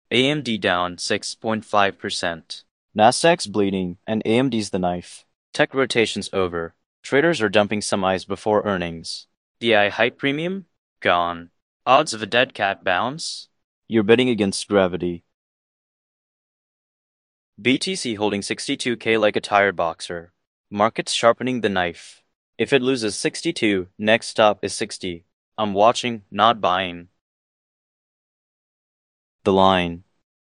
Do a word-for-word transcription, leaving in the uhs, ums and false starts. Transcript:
A M D down six point five percent. Nasdaq's bleeding, and A M D's the knife. Tech rotation's over. Traders are dumping some eyes before earnings. D I hype premium? Gone. Odds of a dead cat bounce? You're betting against gravity. B T C holding sixty-two K like a tired boxer. Market's sharpening the knife. If it loses sixty-two, next stop is sixty. I'm watching, not buying. The line.